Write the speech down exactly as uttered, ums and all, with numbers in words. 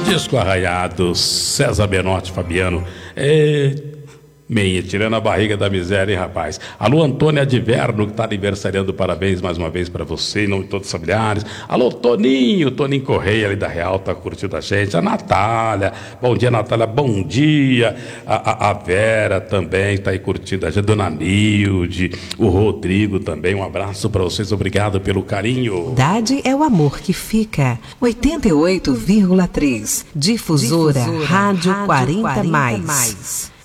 Disco arraiado, César Benotti, Fabiano. É... Meia, tirando a barriga da miséria, hein, rapaz? Alô, Antônia Adverno, que está aniversariando, parabéns mais uma vez para você, em nome de todos os familiares. Alô, Toninho, Toninho Correia, ali da Real, tá curtindo a gente. A Natália, bom dia, Natália, bom dia. A, a, a Vera também está aí curtindo a gente. Dona Nilde, o Rodrigo também, um abraço para vocês, obrigado pelo carinho. Idade é o amor que fica. oitenta e oito vírgula três, Difusora, Difusora Rádio, Rádio quarenta mais.